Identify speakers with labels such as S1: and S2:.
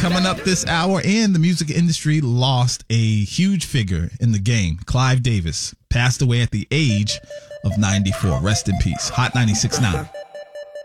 S1: Coming up this hour, and the music industry lost a huge figure in the game. Clive Davis passed away at the age of 94. Rest in peace. Hot 96.9.